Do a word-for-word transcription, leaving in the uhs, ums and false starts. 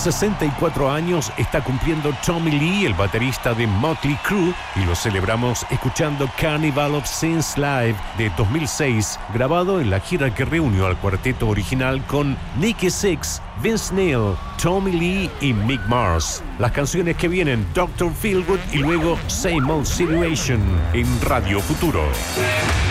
sesenta y cuatro años está cumpliendo Tommy Lee, el baterista de Motley Crue, y lo celebramos escuchando Carnival of Sins Live de dos mil seis, grabado en la gira que reunió al cuarteto original con Nikki Sixx, Vince Neil, Tommy Lee y Mick Mars. Las canciones que vienen, doctor Feelgood y luego Same Old Situation en Radio Futuro.